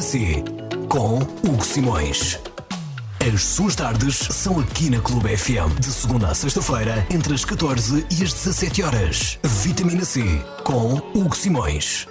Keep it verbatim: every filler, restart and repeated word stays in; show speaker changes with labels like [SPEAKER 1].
[SPEAKER 1] C, com Hugo Simões. As suas tardes são aqui na Clube F M, de segunda a sexta-feira, entre as catorze e as dezassete horas. Vitamina C, com Hugo Simões.